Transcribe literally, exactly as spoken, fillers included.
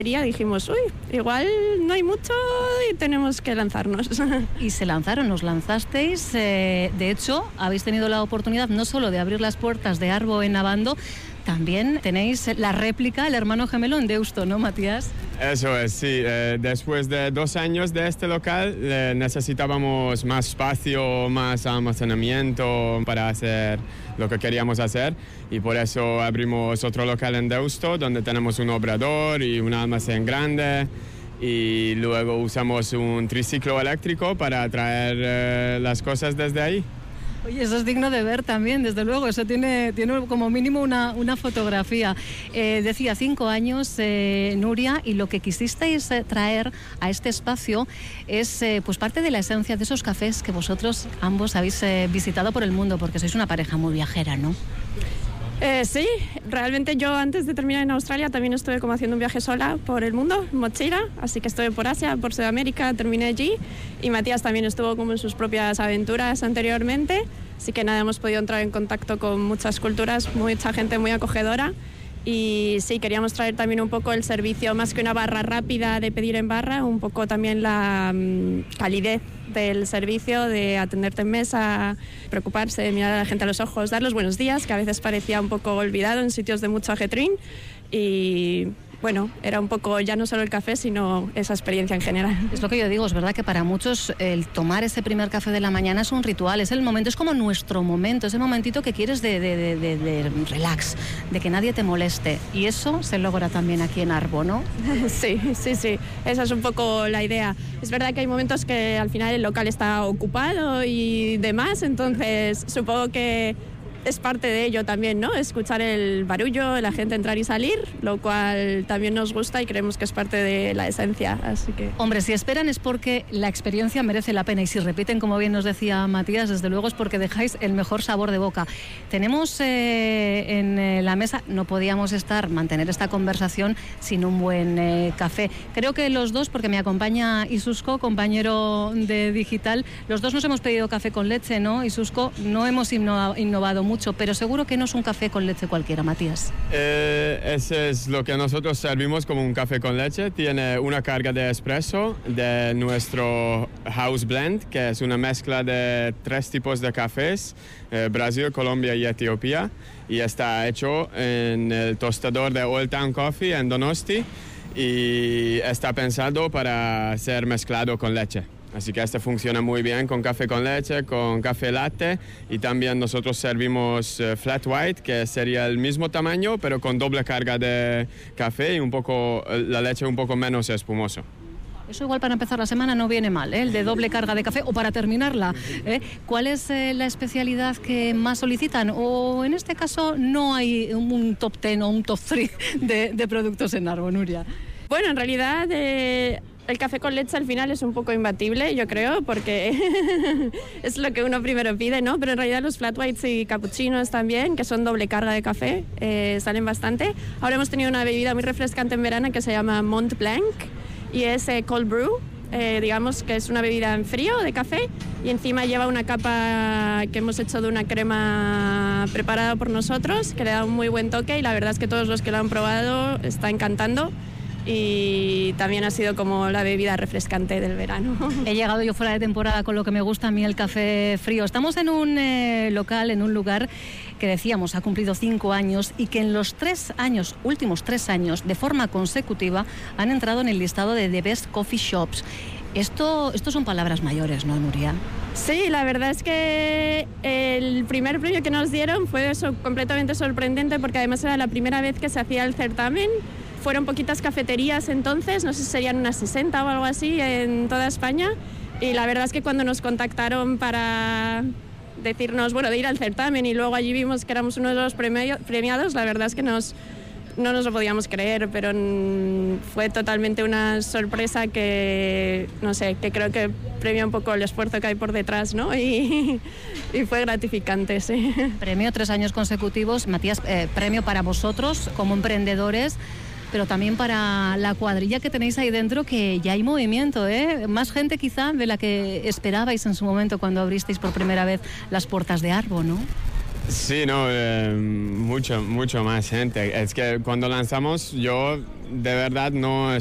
Dijimos, uy, igual no hay mucho y tenemos que lanzarnos. Y se lanzaron, nos lanzasteis. Eh, de hecho, habéis tenido la oportunidad no solo de abrir las puertas de Arbo en Abando, también tenéis la réplica, el hermano gemelo en Deusto, ¿no, Matías? Eso es, sí. Eh, después de dos años de este local eh, necesitábamos más espacio, más almacenamiento para hacer lo que queríamos hacer y por eso abrimos otro local en Deusto donde tenemos un obrador y un almacén grande y luego usamos un triciclo eléctrico para traer eh, las cosas desde ahí. Oye, eso es digno de ver también, desde luego, eso tiene, tiene como mínimo una, una fotografía. Eh, decía, cinco años, eh, Nuria, y lo que quisisteis eh, traer a este espacio es eh, pues parte de la esencia de esos cafés que vosotros ambos habéis eh, visitado por el mundo, porque sois una pareja muy viajera, ¿no? Eh, sí, realmente yo antes de terminar en Australia también estuve como haciendo un viaje sola por el mundo, mochila, así que estuve por Asia, por Sudamérica, terminé allí y Matías también estuvo como en sus propias aventuras anteriormente, así que nada, hemos podido entrar en contacto con muchas culturas, mucha gente muy acogedora y sí, queríamos traer también un poco el servicio, más que una barra rápida de pedir en barra, un poco también la um, calidez del servicio, de atenderte en mesa, preocuparse, de mirar a la gente a los ojos, dar los buenos días, que a veces parecía un poco olvidado en sitios de mucho ajetrín y bueno, era un poco ya no solo el café, sino esa experiencia en general. Es lo que yo digo, es verdad que para muchos el tomar ese primer café de la mañana es un ritual, es el momento, es como nuestro momento, ese momentito que quieres de, de, de, de, de relax, de que nadie te moleste. Y eso se logra también aquí en Arbo, ¿no? Sí, sí, sí, esa es un poco la idea. Es verdad que hay momentos que al final el local está ocupado y demás, entonces supongo que es parte de ello también, ¿no? Escuchar el barullo, la gente entrar y salir, lo cual también nos gusta y creemos que es parte de la esencia, así que... Hombre, si esperan es porque la experiencia merece la pena y si repiten, como bien nos decía Matías, desde luego es porque dejáis el mejor sabor de boca. Tenemos eh, en eh, la mesa, no podíamos estar, mantener esta conversación sin un buen eh, café. Creo que los dos, porque me acompaña Isusco, compañero de Digital, los dos nos hemos pedido café con leche, ¿no? Isusco, no hemos inno- innovado mucho, pero seguro que no es un café con leche cualquiera, Matías. Eh, ese es lo que nosotros servimos como un café con leche. Tiene una carga de espresso de nuestro House Blend, que es una mezcla de tres tipos de cafés, eh, Brasil, Colombia y Etiopía, y está hecho en el tostador de Old Town Coffee en Donosti y está pensado para ser mezclado con leche. Así que este funciona muy bien con café con leche, con café latte y también nosotros servimos uh, flat white, que sería el mismo tamaño pero con doble carga de café y un poco, la leche un poco menos espumoso. Eso igual para empezar la semana no viene mal, ¿eh? El de doble carga de café o para terminarla. ¿eh? ¿Cuál es eh, la especialidad que más solicitan? O en este caso no hay un top ten o un top tres de, de productos en Arbo, Nuria. Bueno, en realidad... Eh... El café con leche al final es un poco imbatible, yo creo, porque es lo que uno primero pide, ¿no? Pero en realidad los flat whites y cappuccinos también, que son doble carga de café, eh, salen bastante. Ahora hemos tenido una bebida muy refrescante en verano que se llama Mont Blanc y es eh, cold brew, eh, digamos que es una bebida en frío de café y encima lleva una capa que hemos hecho de una crema preparada por nosotros, que le da un muy buen toque y la verdad es que todos los que lo han probado está encantando. Y también ha sido como la bebida refrescante del verano. He llegado yo fuera de temporada con lo que me gusta a mí el café frío. Estamos en un eh, local, en un lugar que decíamos ha cumplido cinco años y que en los tres años, últimos tres años, de forma consecutiva, han entrado en el listado de The Best Coffee Shops. Esto, esto son palabras mayores, ¿no, Nuria? Sí, la verdad es que el primer premio que nos dieron fue eso, completamente sorprendente porque además era la primera vez que se hacía el certamen. Fueron poquitas cafeterías entonces, no sé si serían unas sesenta o algo así en toda España y la verdad es que cuando nos contactaron para decirnos, bueno, de ir al certamen y luego allí vimos que éramos uno de los premiados, la verdad es que nos, no nos lo podíamos creer, pero fue totalmente una sorpresa que, no sé, que creo que premia un poco el esfuerzo que hay por detrás, ¿no? Y, y fue gratificante, sí. Premio tres años consecutivos, Matías, eh, premio para vosotros como emprendedores, pero también para la cuadrilla que tenéis ahí dentro, que ya hay movimiento, ¿eh? Más gente quizá de la que esperabais en su momento cuando abristeis por primera vez las puertas de Arbo, ¿no? Sí, no, eh, mucho, mucho más gente. Es que cuando lanzamos yo de verdad no